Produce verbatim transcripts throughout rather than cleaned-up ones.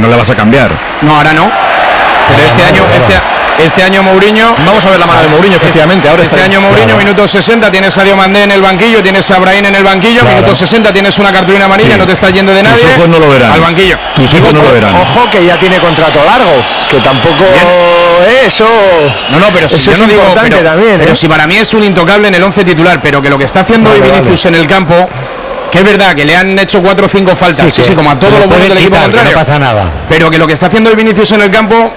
le vas a cambiar. No, ahora no. Pero este año, este, este año Mourinho, vamos a ver la mano de Mourinho, efectivamente. Ahora este está año Mourinho, claro. minuto sesenta, tienes a Sadio Mané en el banquillo, tienes a Brahim en el banquillo, claro. Minuto sesenta, tienes una cartulina amarilla, sí. No te estás yendo de nadie. Tus ojos no lo verán. Al banquillo. Tus ojos no lo verán. Ojo que ya tiene contrato largo, que tampoco eh, eso. No, no, pero si eso yo es no digo, importante pero, también. Pero ¿eh? si para mí es un intocable en el once titular, pero que lo que está haciendo vale, hoy Vinicius vale. en el campo. Que es verdad que le han hecho cuatro o cinco faltas, sí, sí, sí, como a todos los buenos del equipo contrario. No pasa nada. Pero que lo que está haciendo el Vinicius en el campo,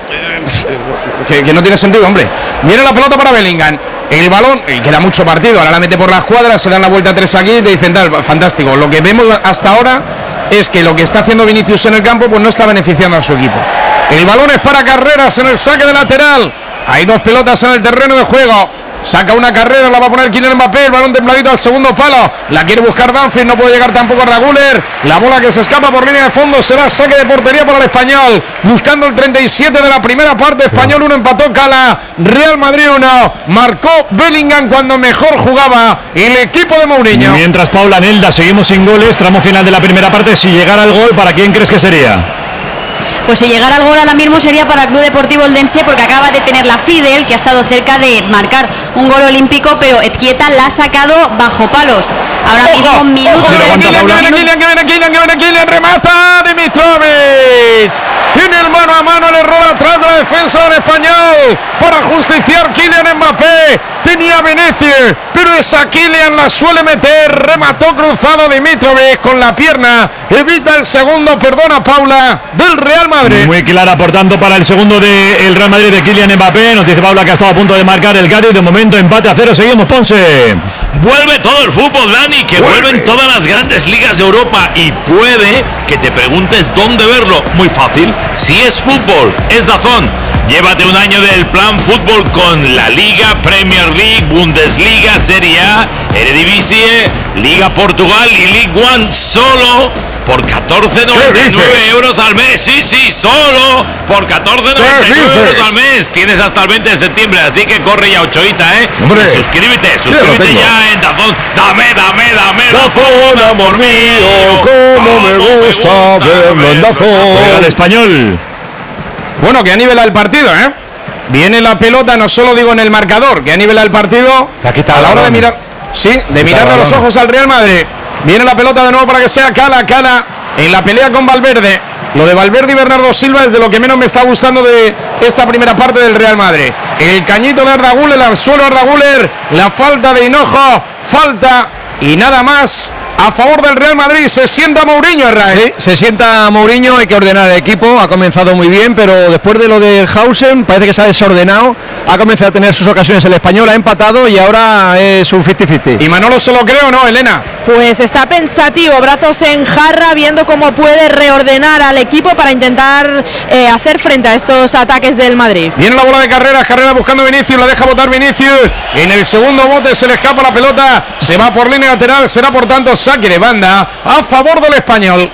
que, que no tiene sentido, hombre. Viene la pelota para Bellingham, el balón, y queda mucho partido, ahora la mete por las cuadras, se dan la vuelta tres aquí, te dicen tal, fantástico. Lo que vemos hasta ahora es que lo que está haciendo Vinicius en el campo, pues no está beneficiando a su equipo. El balón es para Carreras en el saque de lateral. Hay dos pelotas en el terreno de juego. Saca una carrera, la va a poner Kylian Mbappé, el balón templadito al segundo palo, la quiere buscar Danford, no puede llegar tampoco a Raguler, la bola que se escapa por línea de fondo, será saque de portería para el Español, buscando el treinta y siete de la primera parte, Español uno, empató Cala, Real Madrid uno, marcó Bellingham cuando mejor jugaba el equipo de Mourinho. Mientras Paula Nelda, seguimos sin goles, tramo final de la primera parte, si llegara el gol, ¿para quién crees que sería? Pues si llegara al gol ahora mismo sería para el Club Deportivo Eldense, porque acaba de tener la Fidel, que ha estado cerca de marcar un gol olímpico, pero Ezquieta la ha sacado bajo palos. Ahora ojo, mismo un minuto. Ojo, de Kylian, que viene Kylian, que viene Kylian, que viene Kylian, remata Dimitrovic. Tiene el mano a mano, el error atrás de la defensa del Español para justiciar Kylian Mbappé. Tenía Vinicius, pero esa Kylian la suele meter, remató cruzado Dimitrovic con la pierna, evita el segundo, perdona Paula, del Real Madrid. Muy clara, por tanto, para el segundo del Real Madrid de Kylian Mbappé. Nos dice Paula que ha estado a punto de marcar el Cádiz. De momento empate a cero. Seguimos, Ponce. Vuelve todo el fútbol, Dani, que Vuelve. vuelven todas las grandes ligas de Europa. Y puede que te preguntes dónde verlo. Muy fácil. Si es fútbol, es DAZN. Llévate un año del plan fútbol con la Liga, Premier League, Bundesliga, Serie A, Eredivisie, Liga Portugal y League One, solo por catorce noventa y nueve euros al mes. Sí, sí, solo por catorce noventa y nueve euros al mes. Tienes hasta el veinte de septiembre, así que corre ya, Ochoita, ¿eh? Hombre, y suscríbete, ya suscríbete ya en DAZN. Dame, dame, dame DAZN, amor mío. Cómo me gusta verlo en DAZN. Juega el Español. Bueno, que anivela el partido, ¿eh? Viene la pelota, no solo digo en el marcador, que anivela el partido a la hora de mirar, sí, de mirar a los ojos al Real Madrid. Viene la pelota de nuevo para que sea Cala, Cala en la pelea con Valverde. Lo de Valverde y Bernardo Silva es de lo que menos me está gustando de esta primera parte del Real Madrid. El cañito de Arda Güler, al suelo Arda Güler, la falta de Hinojo, falta y nada más. A favor del Real Madrid, se sienta Mourinho, Arraez. Sí, se sienta Mourinho, hay que ordenar el equipo, ha comenzado muy bien, pero después de lo del Hausen parece que se ha desordenado, ha comenzado a tener sus ocasiones el Español, ha empatado y ahora es un cincuenta cincuenta. ¿Y Manolo se lo cree o no, Elena? Pues está pensativo, brazos en jarra, viendo cómo puede reordenar al equipo para intentar eh, hacer frente a estos ataques del Madrid. Viene la bola de Carreras, Carrera buscando a Vinicius, la deja botar Vinicius, en el segundo bote se le escapa la pelota, se va por línea lateral, será por tanto saque de banda a favor del Español.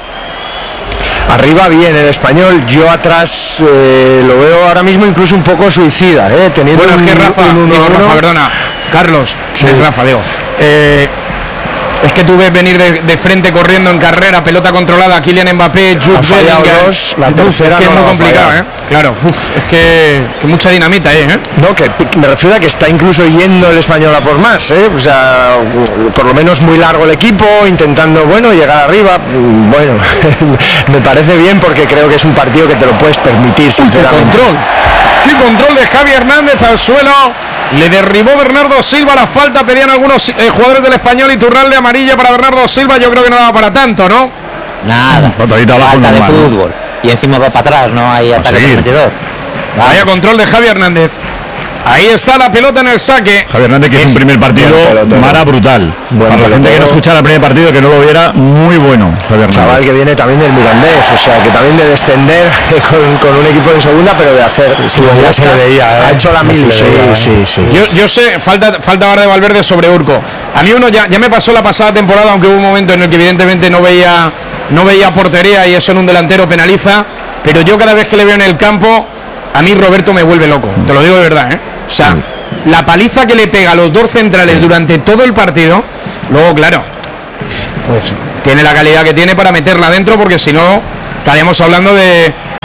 Arriba bien el Español, yo atrás eh, lo veo ahora mismo incluso un poco suicida, eh, teniendo Bueno, un, es que Rafa, un uno digo, uno. Rafa, perdona, Carlos, Sí. es Rafa, digo, eh, es que tú ves venir de, de frente corriendo en carrera, pelota controlada, Kylian Mbappé, Jude Ha fallado Bellingham. dos, la Uf, tercera es que no es la muy va a complicado, fallar. ¿eh? Claro, uf, es que, que mucha dinamita, ¿eh? No, que me refiero a que está incluso yendo el Español a por más, ¿eh? O sea, por lo menos muy largo el equipo, intentando, bueno, llegar arriba. Bueno, me parece bien porque creo que es un partido que te lo puedes permitir, sinceramente. Control, qué control de Javi Hernández al suelo, le derribó Bernardo Silva, la falta pedían algunos eh, jugadores del Español y turral de amarilla para Bernardo Silva, yo creo que no daba para tanto, ¿no? Nada. Botadita abajo, Falta de normal. fútbol. Y encima va para atrás, no hay ataque seguir. comprometedor. Vaya control de Javi Hernández. Ahí está la pelota en el saque. Javier Hernández, que es un primer partido Buen pelotero. Mara brutal. Buen Para la gente que pelotero. no escuchara el primer partido, que no lo viera, muy bueno, Javier Hernández. Chaval que viene también del Mirandés, o sea, que también de descender con, con un equipo en segunda, pero de hacer. Sí, ya se le veía, ¿eh? Ha hecho la Ya mil, se le sí, veía, ¿eh? sí, sí. Yo, yo sé, falta, falta ahora de Valverde sobre Urco. A mí uno ya, ya me pasó la pasada temporada, aunque hubo un momento en el que evidentemente no veía, no veía portería y eso en un delantero penaliza, pero yo cada vez que le veo en el campo, a mí Roberto me vuelve loco, te lo digo de verdad, ¿eh? O sea, la paliza que le pega a los dos centrales durante todo el partido, luego claro, pues tiene la calidad que tiene para meterla adentro, porque si no estaríamos hablando de,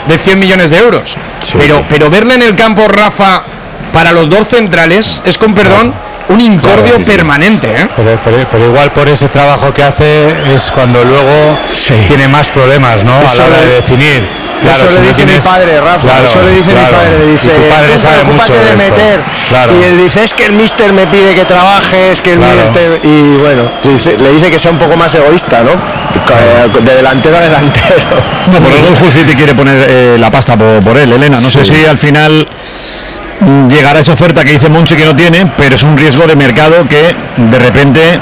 de cien millones de euros. Sí, pero, sí. pero verle en el campo, Rafa, para los dos centrales, es con perdón, un incordio Claro, sí, sí. permanente, ¿eh? Pero, pero- pero igual por ese trabajo que hace es cuando luego Sí. tiene más problemas, ¿no? Eso a la hora le- de definir. Eso si le no dice tienes- mi padre, Rafa, Claro, eso le dice claro. mi padre, le dice, Y tu padre "Tú sabe mucho preocúpate de de esto". meter. Claro. Y él dice, es que el míster me pide que trabaje, es que el Claro. míster... Y bueno, dice- le dice que sea un poco más egoísta, ¿no? Eh, De delantero a delantero. No, por algo el Hull City quiere poner eh, la pasta por, por él, Elena. No sé Sí. si al final mm, llegará esa oferta que dice Monchi que no tiene, pero es un riesgo de mercado que de repente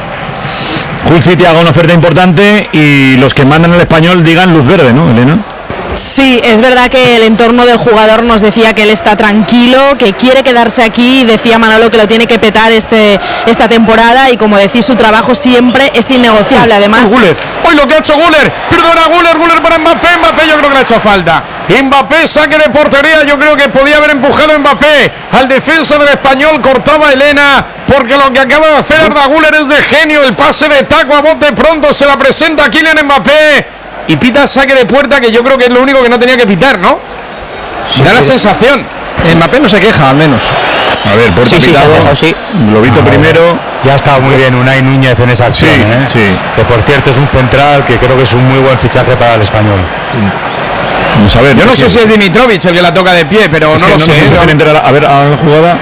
Hull City haga una oferta importante y los que mandan el español digan luz verde, ¿no, Elena? Sí, es verdad que el entorno del jugador nos decía que él está tranquilo, que quiere quedarse aquí, y decía Manolo que lo tiene que petar este, esta temporada, y como decís, su trabajo siempre es innegociable. Además, Guller, hoy lo que ha hecho Guller, perdona Guller, Guller para Mbappé, Mbappé yo creo que le ha hecho falta. Mbappé, saque de portería, yo creo que podía haber empujado a Mbappé al defensa del español, cortaba Elena, porque lo que acaba de hacer Arda Güler es de genio, el pase de taco a bote pronto, se la presenta a Kylian Mbappé. Y pita saque de puerta, que yo creo que es lo único que no tenía que pitar, ¿no? Da la sensación. Mbappé no se queja, al menos. A ver, puerta Sí, sí, pitado. te dejo, sí. Globito Ah, primero. Ya ha estado muy bien Unai Núñez en esa acción, Sí, ¿eh? sí. Que por cierto es un central que creo que es un muy buen fichaje para el español. Vamos a ver. Yo no sé si es Dimitrovic el que la toca de pie, pero Es no que lo no sé. nos ¿eh? pueden enterar. A ver, a la jugada.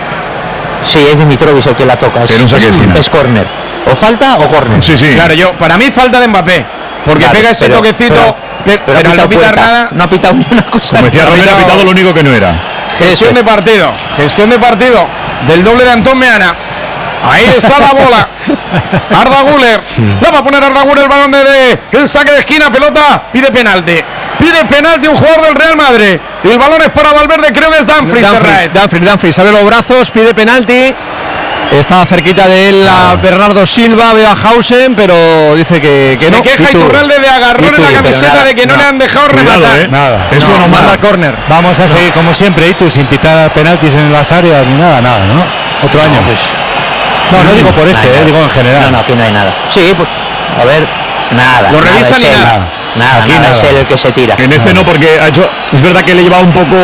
Sí, es Dimitrovic el que la toca. Es, Pero un saque de es, esquina. es córner. O falta o córner. Sí, sí. Claro, yo, para mí falta de Mbappé. Porque Vale, pega ese pero- toquecito, pero- pe- Pero, pero, ha al no pitado pitar puerta, nada. no ha pitado ni una cosa. Como decía no, Romero, ha pero- pitado lo único que no era. Gestión de partido, gestión de partido del doble de Antón Meana. Ahí está la bola. Arda Güler. La va a poner Arda Güler el balón de, de el saque de esquina, pelota, pide penalti. Pide penalti un jugador del Real Madrid. Y el balón es para Valverde, creo que es Dumfries. Dumfries, Dumfries, Dumfries, abre los brazos, pide penalti. Estaba cerquita de él a Bernardo Silva, veo a Hausen, pero dice que, que Se no. queja Iturralde de agarrón en la Itu, camiseta pero nada, de que no, no. le han dejado Cuidado, rematar. eh. Nada. Es No, bueno, manda manda córner. Vamos a seguir como siempre, y tú sin pitar penaltis en las áreas ni nada, nada, ¿no? Otro año. Pues, No, no digo por este, nada, eh, digo en general. No, no, aquí no hay nada. Sí, pues, a ver, nada. Lo nada, revisan es y él. nada. Nada, Aquí nada, nada. es él el que se tira. En este no, porque ha hecho. Es verdad que le llevaba un poco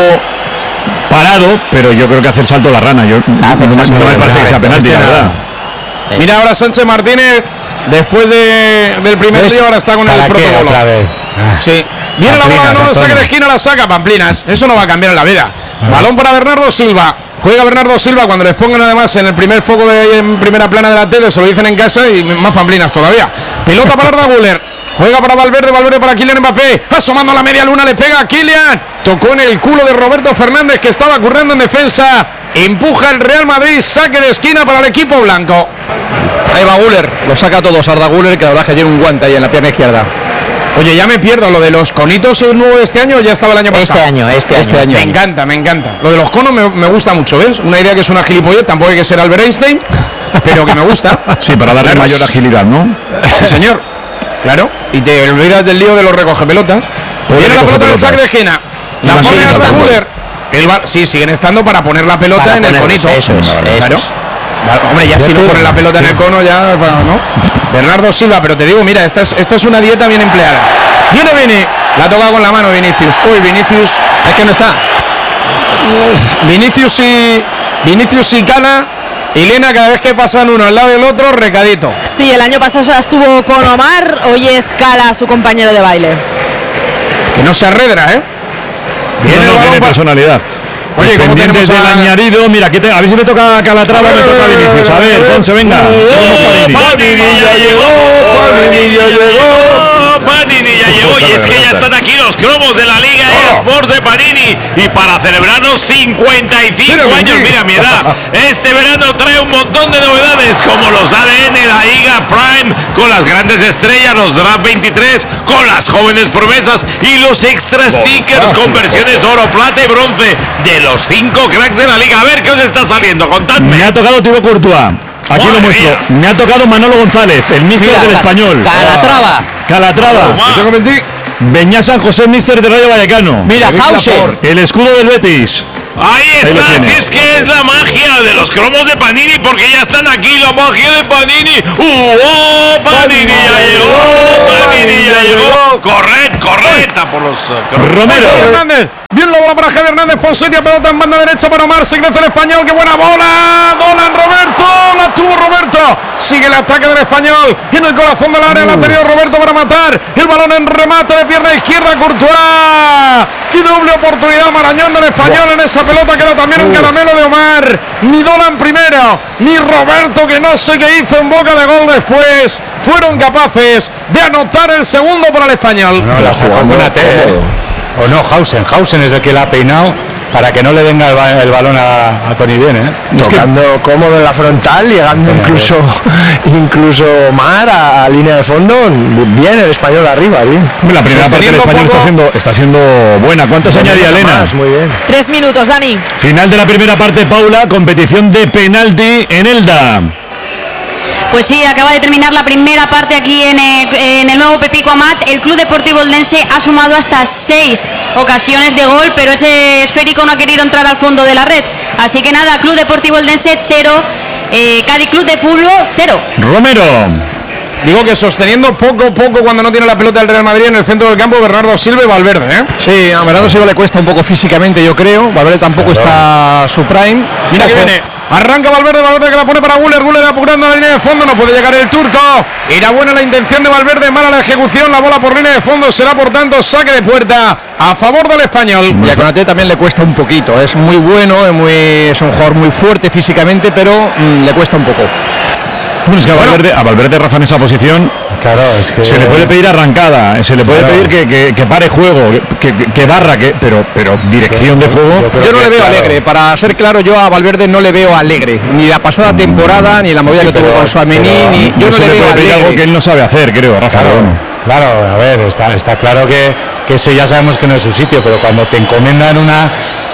parado, pero yo creo que hace el salto la rana. Yo Ah, no, me- pero no me salto, parece que sea correcto, penalti, la este verdad. Eh, Mira ahora Sánchez Martínez, después de, del primer ¿Ves? lío, ahora está con el ¿Para qué protocolo. otra vez? Ah. Sí. Viene la bola, Pamplinas, no, saque Antonio. de esquina, la saca Pamplinas. Eso no va a cambiar en la vida. Balón para Bernardo Silva. Juega Bernardo Silva cuando les pongan además en el primer foco de en primera plana de la tele, se lo dicen en casa y más Pamplinas todavía. Pelota para Arda Güler. Juega para Valverde, Valverde para Kylian Mbappé. Asomando a la media luna, le pega a Kylian. Tocó en el culo de Roberto Fernández, que estaba corriendo en defensa. Empuja el Real Madrid, saque de esquina para el equipo blanco. Ahí va Güler, lo saca a todos Arda Güler, que la verdad es que tiene un guante ahí en la pierna izquierda. Oye, ya me pierdo, lo de los conitos es nuevo de este año o ya estaba el año pasado. Este año, este, Este año. Me encanta, me encanta. Lo de los conos me, me gusta mucho, ¿ves? Una idea que es una gilipollez, tampoco hay que ser Albert Einstein, pero que me gusta. Sí, para darle Claro. mayor agilidad, ¿no? Sí, señor. Claro. Y te olvidas del lío de los recogepelotas. Viene la pelota del saque de esquina. La Iban pone siguen Arda estando. Güler. El bar- sí, siguen estando para poner la pelota Para en el ponerlos, conito. eso es, eso Claro. es. Vale, hombre, ya si no ponen la pelota en el cono, ya, ¿no? Bernardo Silva, pero te digo, mira, esta es, esta es una dieta bien empleada. Viene Vini, la toca con la mano Vinicius. Uy, Vinicius, es que no está. Vinicius y Vinicius y Cana. Y Lena, cada vez que pasan uno al lado del otro, recadito. sí, el año pasado ya estuvo con Omar, hoy es Cala, su compañero de baile. Que no se arredra, ¿eh? Viene No, el no, balón tiene para- personalidad. Oye, ¿cómo pendientes tenemos del a- añadido. Mira, aquí te- a ver si me toca Calatrava, me toca Vinicius. A ver, Ponce, venga. ¡Oh, Panini ya llegó! ¡Panini ya llegó! ¡Panini ya llegó! Y es que ya están aquí los cromos de la Liga eSports de Panini. Y para celebrarnos cincuenta y cinco años, mira mi edad, este verano trae un montón de novedades como los A D N, la Liga Prime, con las grandes estrellas, los Draft veintitrés, con las jóvenes promesas y los extra stickers con versiones oro, plata y bronce de los cinco cracks de la Liga. A ver qué os está saliendo, contadme. Me ha tocado Thibaut Courtois. Aquí Madre lo muestro. mía. Me ha tocado Manolo González, el míster Mira, del Ca- Español. Calatrava. Calatrava. Toma. Beñá San José, míster de Rayo Vallecano. Mira, Hausen. El escudo del Betis. Ahí Ahí lo está, tienes. si es que es la magia de los cromos de Panini, porque ya están aquí, la magia de Panini. ¡Uh, oh, Panini ya llegó! ¡Panini ya llegó! ¡Corred, correcta por los... eh, cromos. Romero. Hernández, Bien la bola para Javier Hernández Poncetia, pelota en banda derecha para Omar, se crece el español, qué buena bola, Dolan Roberto, la tuvo Roberto, sigue el ataque del español, y en el corazón del área uh. la ha tenido Roberto para matar, el balón en remate de pierna izquierda, Courtois, qué doble oportunidad Marañón del español, en esa pelota queda también un caramelo de Omar, ni Dolan primero, ni Roberto, que no sé qué hizo en boca de gol después, fueron capaces de anotar el segundo para el español. No, la sacó buena T, ¿eh? O no, Hausen, Hausen es el que la ha peinado para que no le venga el, ba el balón a, a Tony Bien, ¿eh? Tocando es que... cómodo en la frontal, llegando sí, incluso incluso Omar a, a línea de fondo, bien el español arriba, bien. La primera parte del español está siendo, está siendo buena. ¿Cuántos añadía Elena? Más, muy bien. Tres minutos, Dani. Final de la primera parte, Paula, competición de penalti en Elda. Pues sí, acaba de terminar la primera parte aquí en el, en el nuevo Pepico Amat. El Club Deportivo Eldense ha sumado hasta seis ocasiones de gol, pero ese esférico no ha querido entrar al fondo de la red. Así que nada, Club Deportivo Eldense cero, eh, Cádiz Club de Fútbol cero. Romero. Digo que sosteniendo poco poco cuando no tiene la pelota del Real Madrid en el centro del campo, Bernardo Silva y Valverde, ¿eh? Sí, a Bernardo Silva le cuesta un poco físicamente, yo creo. Valverde tampoco claro. está a su prime. Mira Ojo. que viene. Arranca Valverde, Valverde que la pone para Guller, Guller apurando la línea de fondo, no puede llegar el turco. Era buena la intención de Valverde, mala la ejecución, la bola por línea de fondo, será por tanto saque de puerta a favor del español. Y a Konaté también le cuesta un poquito, es muy bueno, es, muy, es un jugador muy fuerte físicamente, pero mmm, le cuesta un poco. Bueno, es que a Valverde, a Valverde Rafa en esa posición, claro, es que se le puede pedir arrancada, se le puede claro. pedir que, que, que pare juego, que, que, que barra, que, pero, pero dirección de juego. Yo, yo no que, le veo claro. alegre, para ser claro, yo a Valverde no le veo alegre, ni la pasada temporada, ni la movida sí, que tuvo con Suamení, ni yo no, no le, le veo alegre. algo que él no sabe hacer, creo, Rafa. Claro, claro, a ver, está, está claro que, que ese ya sabemos que no es su sitio, pero cuando te encomiendan una,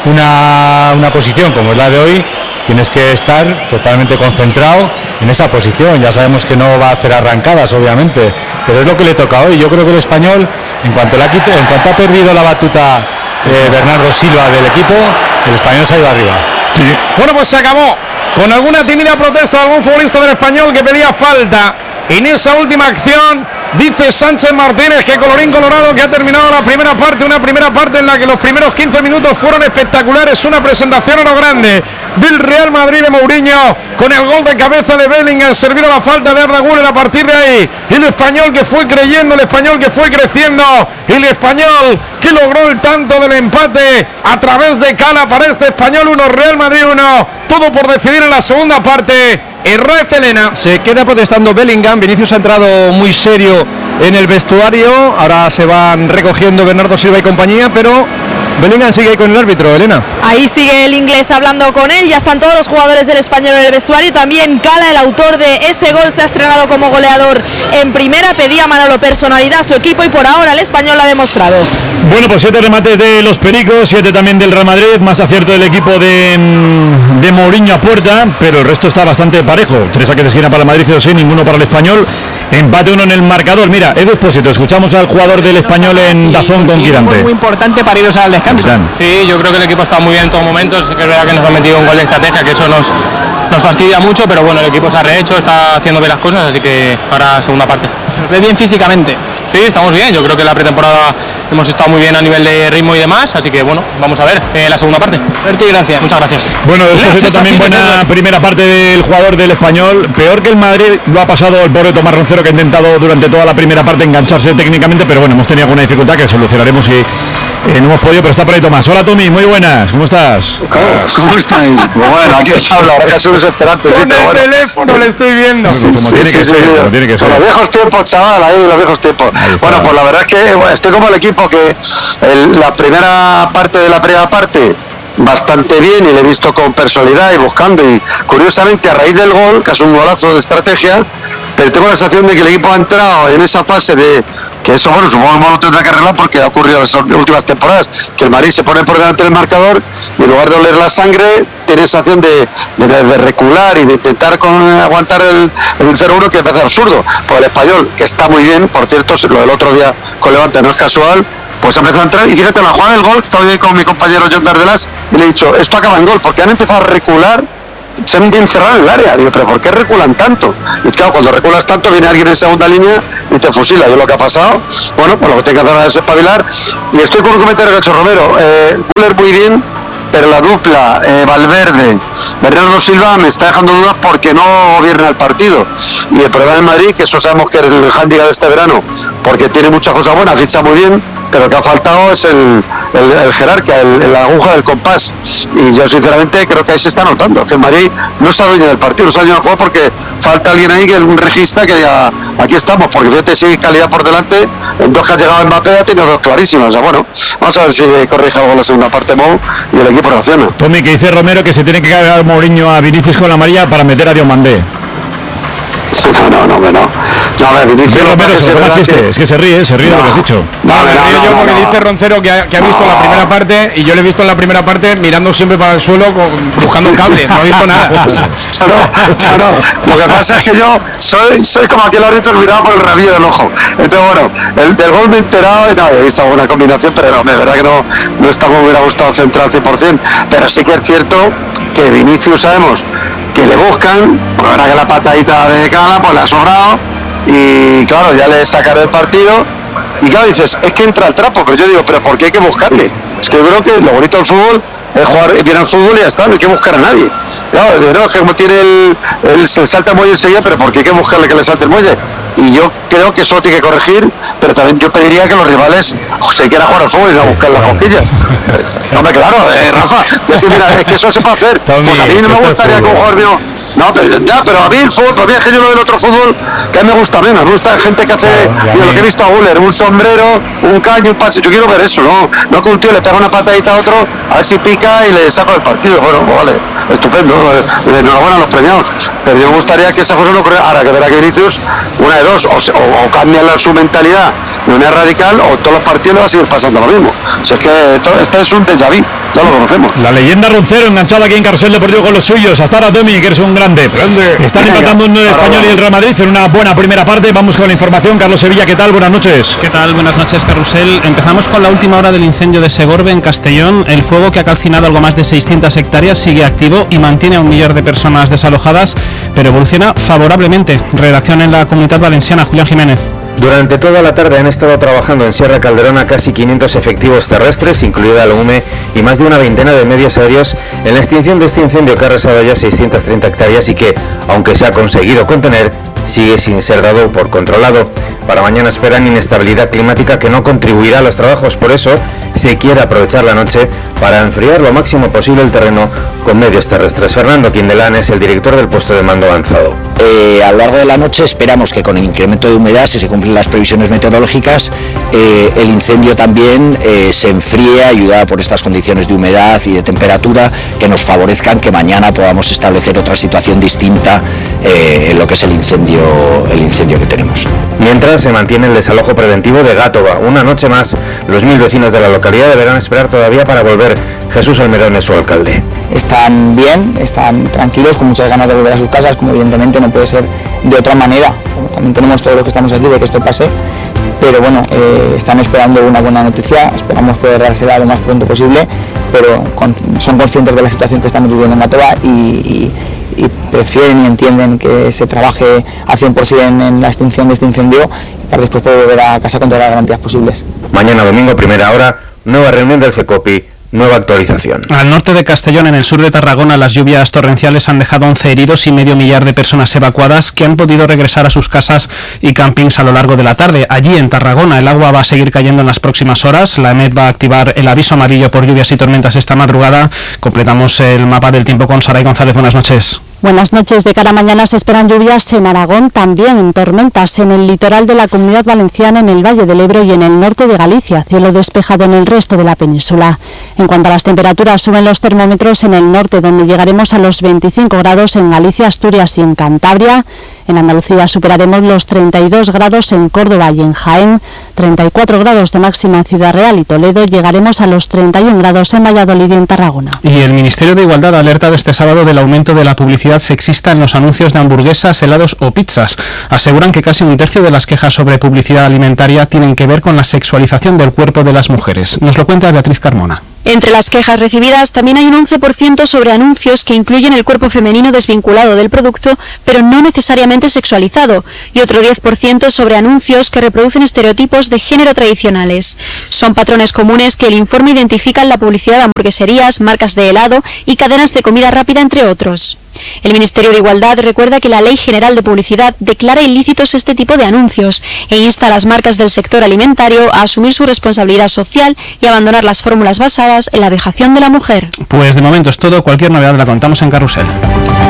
una, una posición como es la de hoy, tienes que estar totalmente concentrado en esa posición. Ya sabemos que no va a hacer arrancadas, obviamente, pero es lo que le toca hoy. Yo creo que el español, en cuanto, la quite, en cuanto ha perdido la batuta eh, Bernardo Silva del equipo, el español se ha ido arriba. Sí. Bueno, pues se acabó con alguna tímida protesta de algún futbolista del español que pedía falta en esa última acción. Dice Sánchez Martínez que colorín colorado, que ha terminado la primera parte, una primera parte en la que los primeros quince minutos fueron espectaculares, una presentación a lo grande del Real Madrid de Mourinho, con el gol de cabeza de Bellingham, servido la falta de Arda Güler. A partir de ahí, el español que fue creyendo, el español que fue creciendo, el español que logró el tanto del empate a través de Cala para este español uno, Real Madrid uno, todo por decidir en la segunda parte. Herrera Elena. Se queda protestando Bellingham. Vinicius ha entrado muy serio en el vestuario. Ahora se van recogiendo Bernardo Silva y compañía, pero Bellingham sigue ahí con el árbitro, Elena. Ahí sigue el inglés hablando con él. Ya están todos los jugadores del español en el vestuario. También Cala, el autor de ese gol, se ha estrenado como goleador en primera. Pedía Manolo personalidad a su equipo y por ahora el español lo ha demostrado. Bueno, pues siete remates de los Pericos, siete también del Real Madrid, más acierto del equipo de, de Mourinho a puerta, pero el resto está bastante parejo. Tres saques de esquina para el Madrid, cero seis, ninguno para el español. Empate uno en el marcador. Mira, Edu Espósito, escuchamos al jugador del español en Dazón con Quirante. Muy importante para irnos al descanso. Sí, yo creo que el equipo está muy bien en todos momentos. Es verdad que nos ha metido un gol de estrategia, que eso nos, nos fastidia mucho, pero bueno, el equipo se ha rehecho, está haciendo bien las cosas, así que ahora segunda parte. ¿Se ve bien físicamente? Sí, estamos bien. Yo creo que la pretemporada hemos estado muy bien a nivel de ritmo y demás, así que bueno, vamos a ver eh, la segunda parte. Suerte y gracias. Muchas gracias. Bueno, después también buena primera parte del jugador del español. Peor que el Madrid lo ha pasado el pobre Tomás Roncero, que ha intentado durante toda la primera parte engancharse técnicamente, pero bueno, hemos tenido alguna dificultad que solucionaremos y eh, no hemos podido, pero está por ahí Tomás. Hola Tommy, muy buenas, ¿cómo estás? ¿Cómo, ¿cómo estáis? Bueno, aquí os hablo, ahora que soy desesperante. Con sí, el bueno. teléfono le estoy viendo. Sí, como, sí, tiene sí, que sí, ser, sí. como tiene que ser. Los viejos tiempos, chaval, ahí los viejos tiempos. Bueno, pues la verdad es que bueno, estoy como el equipo que el, la primera parte de la primera parte bastante bien y le he visto con personalidad y buscando y curiosamente a raíz del gol, que es un golazo de estrategia, pero tengo la sensación de que el equipo ha entrado en esa fase de que eso, bueno, supongo que lo tendrá que arreglar porque ha ocurrido en las últimas temporadas, que el Madrid se pone por delante del marcador y en lugar de oler la sangre tiene esa sensación de, de, de recular y de intentar con, aguantar el, el cero uno, que me parece absurdo. Pues el español, que está muy bien, por cierto, lo del otro día con Levante no es casual, pues ha empezado a entrar y fíjate, la jugada del gol, estaba ahí con mi compañero John Dardelas y le he dicho, esto acaba en gol, porque han empezado a recular, se han encerrado en el área. Digo, pero ¿por qué reculan tanto? Y claro, cuando reculas tanto viene alguien en segunda línea y te fusila. Yo lo que ha pasado, bueno, pues lo que tengo que hacer es espabilar y estoy con un comentario que ha hecho Romero. Eh, defender muy bien, pero la dupla eh, Valverde, Bernardo Silva me está dejando dudas porque no gobierna el partido. Y el problema en Madrid, que eso sabemos que es el hándicap de este verano, porque tiene muchas cosas buenas, ficha muy bien, pero lo que ha faltado es el, el, el jerarquía, el, el aguja del compás. Y yo sinceramente creo que ahí se está notando, que el Madrid no es dueño del partido, no es dueño del juego porque falta alguien ahí, que es un regista que diga, aquí estamos, porque fíjate si hay calidad por delante, en dos que ha llegado Mbappé ha tenido dos clarísimas. O sea, bueno, vamos a ver si corrige algo la segunda parte Mou y el equipo reacciona. Tommy, que dice Romero que se tiene que cargar Mourinho a Vinicius con la amarilla para meter a Diomandé. No, no, no, no, no. No, a ver, Vinicius, Romero, se toma chiste, es que se ríe, se ríe no, de lo que has dicho. No, me río no, yo porque no, no. dice Roncero que ha, que ha visto no. la primera parte y yo le he visto en la primera parte mirando siempre para el suelo con, buscando un cable, no he visto nada. No, no, no. Lo que pasa es que yo soy, soy como aquel árbitro mirado por el rabillo del ojo. Entonces, bueno, el del gol me he enterado y no, he visto alguna combinación, pero no, de verdad que no, no está como me hubiera gustado centrar al cien por ciento. Pero sí que es cierto que Vinicius sabemos que le buscan, porque ahora que la patadita de Cala pues le ha sobrado y claro, ya le sacaron el partido y claro, dices, es que entra el trapo, pero yo digo, pero ¿por qué hay que buscarle? Es que yo creo que lo bonito del fútbol es jugar bien al fútbol y ya está, no hay que buscar a nadie. Claro, no, es que como tiene el, el, se salta el muelle enseguida, pero ¿por qué hay que buscarle que le salte el muelle? Y yo creo que eso tiene que corregir, pero también yo pediría que los rivales se quieran jugar al fútbol y no buscar las cosquillas. Hombre, claro, eh, Rafa, decir, mira, es que eso se puede hacer. Pues a mí no me gustaría que un jugador mío. No, pero, ya, pero a mí el fútbol, para mí es que yo lo del otro fútbol que a mí me gusta menos. Me gusta gente que hace, claro, yo lo que he visto a Guller, un sombrero, un caño, un pase. Yo quiero ver eso, ¿no? No que un tío le pega una patadita a otro, a ver si pica y le saca el partido. Bueno, pues vale, estupendo, enhorabuena a los premiados. Pero yo me gustaría que esa cosa no ocurriera. Ahora que verá que Vinicius, una de dos, o, o, o cambian su mentalidad de manera radical, o todos los partidos le va a seguir pasando lo mismo. O sea, es que esto, este es un déjà vu, ya lo conocemos. La leyenda Roncero enganchada aquí en Carrusel Deportivo con los suyos. Hasta ahora, Tommy, que eres un grande. grande. Están empatando un Español y el Real Madrid en una buena primera parte. Vamos con la información. Carlos Sevilla, ¿qué tal? Buenas noches. ¿Qué tal? Buenas noches, Carrusel. Empezamos con la última hora del incendio de Segorbe en Castellón. El fuego, que ha calcinado algo más de seiscientas hectáreas, sigue activo y mantiene a un millar de personas desalojadas, pero evoluciona favorablemente. Redacción en la Comunidad Valenciana, Julián Jiménez. Durante toda la tarde han estado trabajando en Sierra Calderona casi quinientos efectivos terrestres, incluida la U M E, y más de una veintena de medios aéreos en la extinción de este incendio que ha arrasado ya seiscientas treinta hectáreas y que, aunque se ha conseguido contener, sigue sin ser dado por controlado. Para mañana esperan inestabilidad climática que no contribuirá a los trabajos, por eso se quiere aprovechar la noche para enfriar lo máximo posible el terreno con medios terrestres. Fernando Quindelán es el director del puesto de mando avanzado. Eh, a lo largo de la noche esperamos que con el incremento de humedad, si se cumplen las previsiones meteorológicas, eh, el incendio también eh, se enfríe, ayudada por estas condiciones de humedad y de temperatura que nos favorezcan que mañana podamos establecer otra situación distinta eh, en lo que es el incendio, el incendio que tenemos. Mientras se mantiene el desalojo preventivo de Gátova. Una noche más, los mil vecinos de la localidad deberán esperar todavía para volver. Jesús Almerón es su alcalde. Están bien, están tranquilos, con muchas ganas de volver a sus casas, como evidentemente no puede ser de otra manera. También tenemos todos los que estamos aquí de que esto pase, pero bueno, eh, están esperando una buena noticia, esperamos poder dársela lo más pronto posible, pero con, son conscientes de la situación que estamos viviendo en Gátova y, y, y prefieren y entienden que se trabaje al cien por ciento en la extinción de este incendio para después poder volver a casa con todas las garantías posibles. Mañana domingo, primera hora, nueva reunión del CECOPI. Nueva actualización. Al norte de Castellón, en el sur de Tarragona, las lluvias torrenciales han dejado once heridos y medio millar de personas evacuadas que han podido regresar a sus casas y campings a lo largo de la tarde. Allí, en Tarragona, el agua va a seguir cayendo en las próximas horas. La EMET va a activar el aviso amarillo por lluvias y tormentas esta madrugada. Completamos el mapa del tiempo con Saray González. Buenas noches. Buenas noches. De cara a mañana se esperan lluvias en Aragón, también en tormentas en el litoral de la Comunidad Valenciana, en el Valle del Ebro y en el norte de Galicia. Cielo despejado en el resto de la península. En cuanto a las temperaturas, suben los termómetros en el norte, donde llegaremos a los veinticinco grados en Galicia, Asturias y en Cantabria. En Andalucía superaremos los treinta y dos grados en Córdoba y en Jaén, treinta y cuatro grados de máxima en Ciudad Real y Toledo. Llegaremos a los treinta y un grados en Valladolid y en Tarragona. Y el Ministerio de Igualdad alerta de este sábado del aumento de la publicidad sexista en los anuncios de hamburguesas, helados o pizzas. Aseguran que casi un tercio de las quejas sobre publicidad alimentaria tienen que ver con la sexualización del cuerpo de las mujeres. Nos lo cuenta Beatriz Carmona. Entre las quejas recibidas también hay un once por ciento sobre anuncios que incluyen el cuerpo femenino desvinculado del producto, pero no necesariamente sexualizado, y otro diez por ciento sobre anuncios que reproducen estereotipos de género tradicionales. Son patrones comunes que el informe identifica en la publicidad de hamburgueserías, marcas de helado y cadenas de comida rápida, entre otros. El Ministerio de Igualdad recuerda que la Ley General de Publicidad declara ilícitos este tipo de anuncios e insta a las marcas del sector alimentario a asumir su responsabilidad social y abandonar las fórmulas basadas en la vejación de la mujer. Pues de momento es todo. Cualquier novedad la contamos en Carrusel.